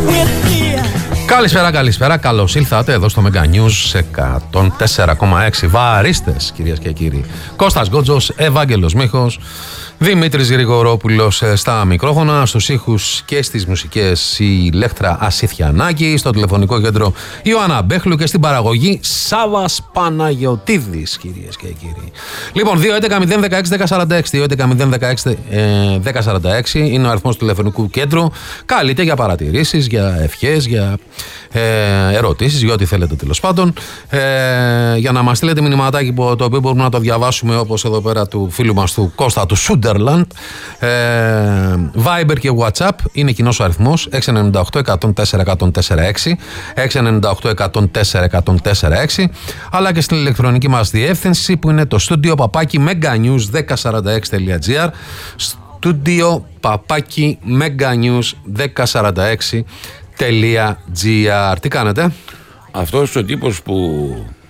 Καλησπέρα. Καλώς ήλθατε εδώ στο Mega News 104,6. Βαρίστες, κυρίες και κύριοι. Κώστας Γκότζος, Ευάγγελος Μίχος, Δημήτρης Γρηγορόπουλος στα μικρόφωνα, στους ήχους και στις μουσικές η Λέκτρα Ασίθιανάκη, στο τηλεφωνικό κέντρο Ιωάννα Μπέχλου και στην παραγωγή Σάβας Παναγιωτίδης, κυρίες και κύριοι. Λοιπόν, 2.11.016.1046, 2.11.016.1046 είναι ο αριθμός του τηλεφωνικού κέντρου. Καλείτε για παρατηρήσεις, για ευχές, για ερωτήσεις, για ό,τι θέλετε τέλος πάντων. Για να μας στείλετε μηνυματάκι το οποίο μπορούμε να το διαβάσουμε, όπως εδώ πέρα του φίλου μας του Κώστα του Σούντερλαντ. Viber και WhatsApp είναι κοινός ο αριθμός 698-104-104-6, 698-104-104-6, αλλά και στην ηλεκτρονική μας διεύθυνση που είναι το στούντιο παπάκι meganews1046.gr, στούντιο παπάκι meganews1046.gr. Τι κάνετε? Αυτός ο τύπος που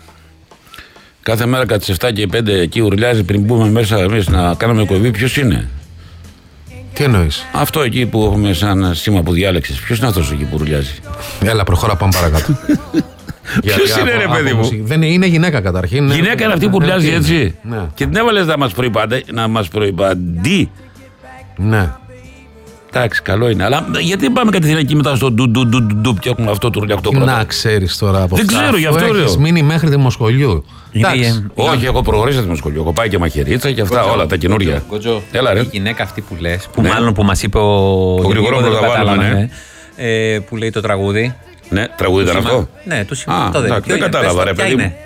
κάθε μέρα κατά τις 7 και 5 εκεί ουρλιάζει πριν μπούμε μέσα εμείς να κάνουμε κοβή, ποιος είναι? Τι εννοείς? Αυτό εκεί που έχουμε σαν σήμα που διάλεξες, ποιος είναι αυτός εκεί που ουρλιάζει? Έλα, προχώρα, πάμε παρακάτω. Ποιος είναι, ρε παιδί μου? Δεν είναι γυναίκα καταρχήν. Γυναίκα είναι αυτή που ουρλιάζει, έτσι. Ναι. Και την έβαλες να μας προϋπαντεί. Ναι. Εντάξει, καλό είναι. Αλλά γιατί πάμε κατευθείαν εκεί μετά στο ντου και έχουμε αυτό το ρουλιακτό πρώτο? Να ξέρεις τώρα από δεν αυτά. ξέρω, γι' αυτό λέω. Έχεις μείνει μέχρι δημοσχολείου. Όχι, έχω προχωρήσει το δημοσχολείο. Έχω πάει και μαχαιρίτσα και αυτά όλα τα καινούργια. Έλα, ρε. Η γυναίκα αυτή που λες, που μάλλον που μας είπε ο Γρηγορόπουλος, που λέει το τραγούδι. Ναι, τραγούδι ήταν αυτό. Ναι, το σημαίνει αυτό. Δεν κατάλαβα, ρε παιδί μου.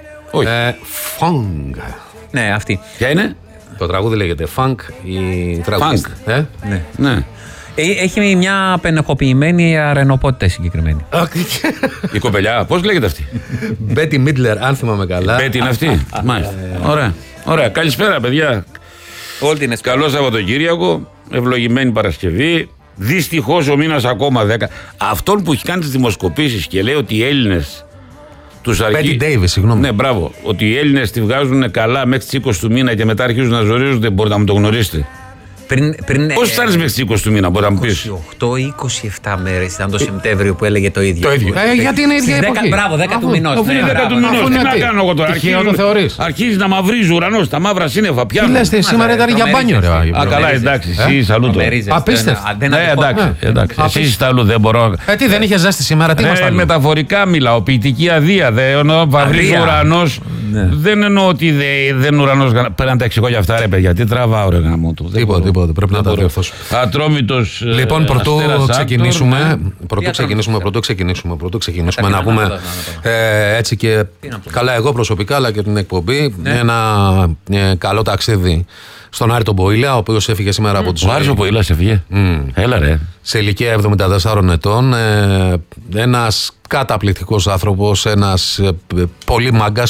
Funk. Ναι, αυτή. Ποια είναι? Το τραγούδι λέγεται Funk, η τραγουδίστρια. Ναι. Έχει μια πενεχοποιημένη αρενοπότητα συγκεκριμένη. Η κοπελιά, πώς λέγεται αυτή? Μπέτι Μίτλερ, αν θυμάμαι καλά. Μπέτι είναι αυτή. Μάλιστα. Ωραία. Καλησπέρα, παιδιά. Καλό Σαββατοκύριακο. Ευλογημένη Παρασκευή. Δυστυχώς ο μήνας ακόμα 10. Αυτόν που έχει κάνει τις δημοσκοπήσεις και λέει ότι οι Έλληνες τους Μπέτι Ντέιβις, συγγνώμη. Ναι, μπράβο. Ότι οι Έλληνες τη βγάζουν καλά μέχρι τις 20 του μήνα και μετά αρχίζουν να ζορίζονται, μπορείτε να μου το γνωρίσετε? Πώς φτάνεις μέχρι τις 20 του μήνα, μπορεί να μου πεις? 28 ή 27 μέρες ήταν το Σεπτέμβριο που έλεγε το ίδιο. Το ίδιο. Γιατί είναι η ίδια εποχή. Μπράβο, 10 του μηνός. Αφού είναι 10 του μηνός, τι να κάνω εγώ τώρα? Αρχίζει να μαυρίζει ο ουρανός, τα μαύρα σύννεφα πιάνουν. Τι λες, σήμερα ήταν για μπάνιο, ρε. Α, καλά, εντάξει, εσύ σαλούτο. Απίστευτο. Εντάξει, εσύ είσαι αλλού, δεν μπορώ. Τι δεν είχε ζέστη σήμερα, τι μας τα λέει? Μεταφορικά μιλάω, ποιητική αδεία. Βαυρίζει ο ουρανός. Δεν εννοώ ότι δεν είναι ουρανός. Πρέπει να τα εξηγώ για αυτά, ρε παιδιά. Τι τραβάω, ρε γάμο του. Τίποτα, πρέπει να τα διορθώσω. Ατρόμητος. Λοιπόν, πρωτού ξεκινήσουμε, να πούμε έτσι και καλά εγώ προσωπικά, αλλά και την εκπομπή, ένα καλό ταξίδι στον Άρη τον Ποήλα, ο οποίος έφυγε σήμερα από τους... Ο Άρης ο Ποήλας έφυγε. Έλα, ρε. Σε ηλικία 74 ετών, ένας καταπληκτικός άνθρωπος, ένας πολύ μάγκας,